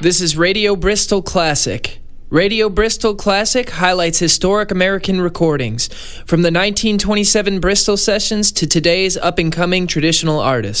This is Radio Bristol Classic. Radio Bristol Classic highlights historic American recordings, from the 1927 Bristol sessions to today's up-and-coming traditional artists.